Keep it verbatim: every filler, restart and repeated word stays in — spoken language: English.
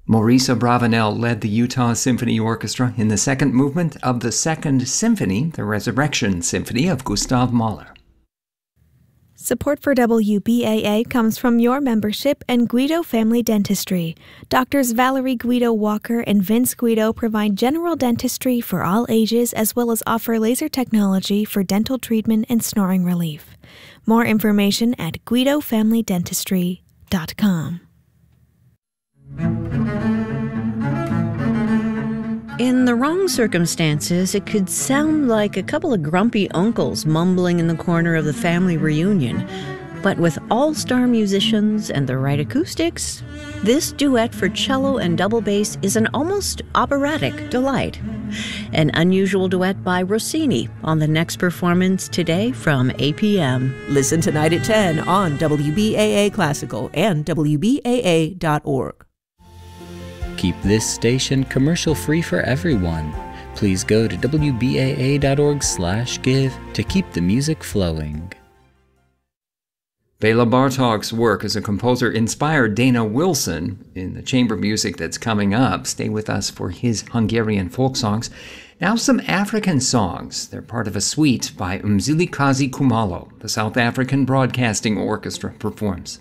Maurice Abravanel led the Utah Symphony Orchestra in the second movement of the Second Symphony, the Resurrection Symphony of Gustav Mahler. Support for W B A A comes from your membership and Guido Family Dentistry. Doctors Valerie Guido Walker and Vince Guido provide general dentistry for all ages as well as offer laser technology for dental treatment and snoring relief. More information at guido family dentistry dot com. In the wrong circumstances, it could sound like a couple of grumpy uncles mumbling in the corner of the family reunion. But with all-star musicians and the right acoustics, this duet for cello and double bass is an almost operatic delight. An unusual duet by Rossini on the next performance today from eight p.m. Listen tonight at ten on W B A A Classical and W B A A dot org. Keep this station commercial-free for everyone. Please go to W B A A dot org slash give to keep the music flowing. Bela Bartok's work as a composer inspired Dana Wilson in the chamber music that's coming up. Stay with us for his Hungarian folk songs. Now some African songs. They're part of a suite by Umzilikazi Kumalo. The South African Broadcasting Orchestra performs.